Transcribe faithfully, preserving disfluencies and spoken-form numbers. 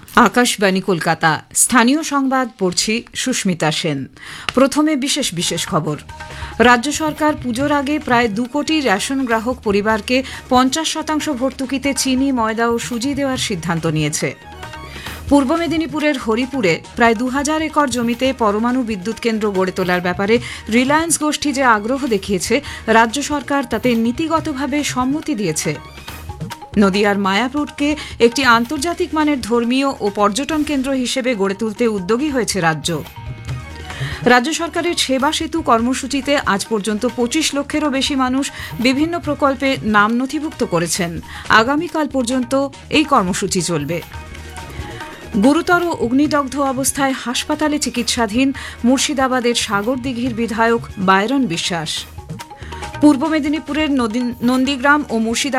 আকাশবাণী কলকাতা স্থানীয় সংবাদ পড়ছি সুস্মিতা সেন। প্রথমে বিশেষ বিশেষ খবর। রাজ্য সরকার পুজোর আগে প্রায় দু কোটি রেশন গ্রাহক পরিবারকে পঞ্চাশ শতাংশ ভর্তুকিতে চিনি, ময়দা ও সুজি দেওয়ার সিদ্ধান্ত নিয়েছে। পূর্ব মেদিনীপুরের হরিপুরে প্রায় দু হাজার একর জমিতে পরমাণু বিদ্যুৎ কেন্দ্র গড়ে তোলার ব্যাপারে রিলায়েন্স গোষ্ঠী যে আগ্রহ দেখিয়েছে, রাজ্য সরকার তাতে নীতিগতভাবে সম্মতি দিয়েছে। নদিয়ার মায়াপুরকে একটি আন্তর্জাতিক মানের ধর্মীয় ও পর্যটন কেন্দ্র হিসেবে গড়ে তুলতে উদ্যোগী হয়েছে রাজ্য। রাজ্য সরকারের সেবা সেতু কর্মসূচিতে আজ পর্যন্ত পঁচিশ লক্ষেরও বেশি মানুষ বিভিন্ন প্রকল্পে নাম নথিভুক্ত করেছেন। আগামীকাল পর্যন্ত এই কর্মসূচি চলবে। গুরুতর অগ্নিদগ্ধ অবস্থায় হাসপাতালে চিকিৎসাধীন মুর্শিদাবাদের সাগরদিঘির বিধায়ক বায়রন বিশ্বাস। পূর্ব মেদিনীপুরের নন্দীগ্রাম ও মুর্শিদাবাদ